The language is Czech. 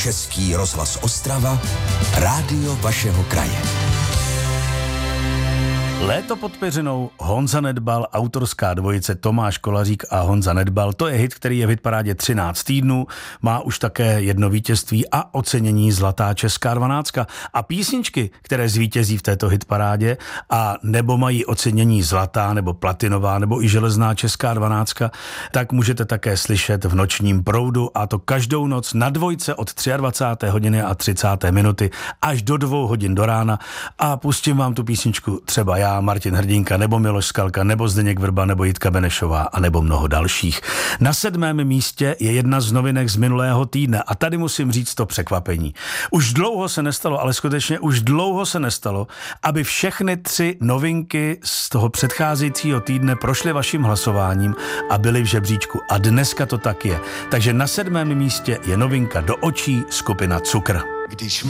Český rozhlas Ostrava, rádio vašeho kraje. Léto pod peřinou, Honza Nedbal, autorská dvojice Tomáš Kolařík a Honza Nedbal. To je hit, který je v hitparádě 13 týdnů, má už také jedno vítězství a ocenění Zlatá česká 12. A písničky, které zvítězí v této hitparádě a nebo mají ocenění Zlatá nebo Platinová nebo i Železná česká 12, tak můžete také slyšet v Nočním proudu, a to každou noc na dvojce od 23. hodiny a 30. minuty až do 2 hodin do rána. A pustím vám tu písničku třeba já, Martin Hrdinka, nebo Miloš Skalka, nebo Zdeněk Vrba, nebo Jitka Benešová a nebo mnoho dalších. Na 7. místě je jedna z novinek z minulého týdne a tady musím říct to překvapení. Už dlouho se nestalo, ale skutečně už dlouho se nestalo, aby všechny 3 novinky z toho předcházejícího týdne prošly vaším hlasováním a byly v žebříčku. A dneska to tak je. Takže na 7. místě je novinka Do očí skupina Cukr. Když